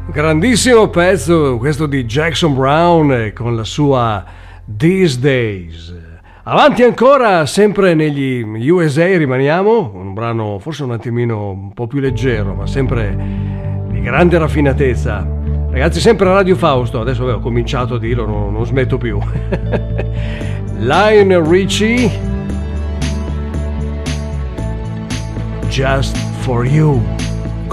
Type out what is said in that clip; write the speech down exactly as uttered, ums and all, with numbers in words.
Grandissimo pezzo questo di Jackson Browne con la sua These Days. Avanti ancora, sempre negli U S A rimaniamo, un brano forse un attimino un po' più leggero, ma sempre di grande raffinatezza. Ragazzi, sempre a Radio Fausto, adesso avevo cominciato a dirlo, non, non smetto più. Lionel Richie, Just for You.